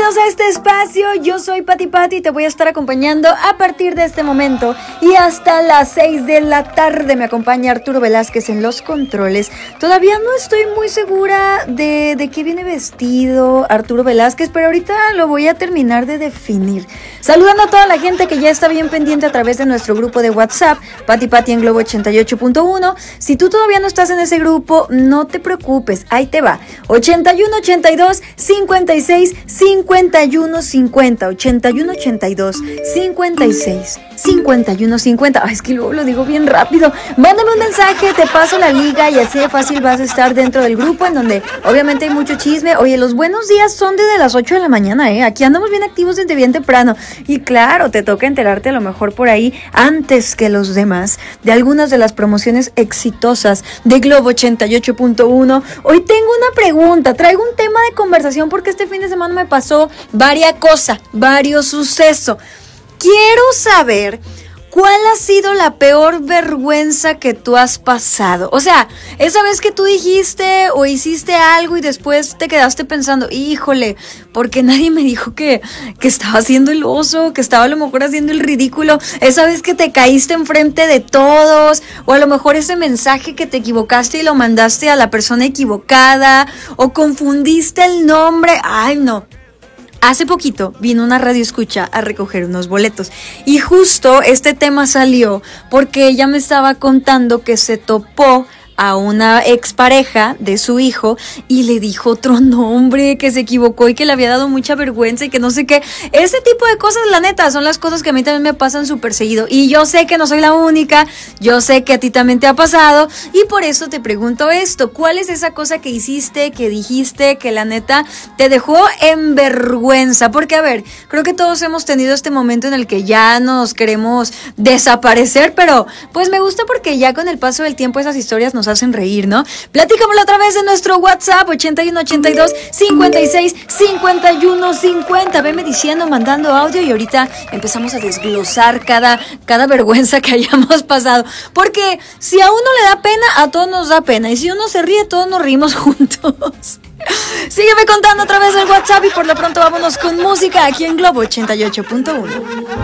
Bienvenidos a este espacio, yo soy Pati y te voy a estar acompañando a partir de este momento y hasta las 6 de la tarde. Me acompaña Arturo Velázquez en los controles. Todavía no estoy muy segura de qué viene vestido Arturo Velázquez, pero ahorita lo voy a terminar de definir. Saludando a toda la gente que ya está bien pendiente a través de nuestro grupo de WhatsApp, Pati en Globo 88.1. Si tú todavía no estás en ese grupo, no te preocupes, ahí te va. 81 82 56 51 50, 81 82 56 51 50. Ay, es que luego lo digo bien rápido. Mándame un mensaje, te paso la liga y así de fácil vas a estar dentro del grupo, en donde obviamente hay mucho chisme. Oye, los buenos días son desde las 8 de la mañana, aquí andamos bien activos desde bien temprano. Y claro, te toca enterarte a lo mejor por ahí antes que los demás de algunas de las promociones exitosas de Globo 88.1. Hoy tengo una pregunta, traigo un tema de conversación porque este fin de semana me pasó varios sucesos. Quiero saber cuál ha sido la peor vergüenza que tú has pasado. O sea, esa vez que tú dijiste o hiciste algo y después te quedaste pensando, híjole, porque nadie me dijo que estaba haciendo el oso, que estaba a lo mejor haciendo el ridículo. Esa vez que te caíste enfrente de todos, o a lo mejor ese mensaje que te equivocaste y lo mandaste a la persona equivocada, o confundiste el nombre. Ay, no. Hace poquito vino una radioescucha a recoger unos boletos y justo este tema salió porque ella me estaba contando que se topó a una expareja de su hijo y le dijo otro nombre, que se equivocó y que le había dado mucha vergüenza y que no sé qué. Ese tipo de cosas, la neta, son las cosas que a mí también me pasan súper seguido. Y yo sé que no soy la única, yo sé que a ti también te ha pasado y por eso te pregunto esto. ¿Cuál es esa cosa que hiciste, que dijiste, que la neta te dejó en vergüenza? Porque, a ver, creo que todos hemos tenido este momento en el que ya nos queremos desaparecer, pero pues me gusta porque ya con el paso del tiempo esas historias nos hacen reír, ¿no? Platícamelo a través de nuestro WhatsApp 81 82 56 51 50. Veme diciendo, mandando audio y ahorita empezamos a desglosar cada vergüenza que hayamos pasado, porque si a uno le da pena, a todos nos da pena, y si uno se ríe, todos nos rimos juntos. Sígueme contando a través del WhatsApp y por lo pronto vámonos con música aquí en Globo 88.1.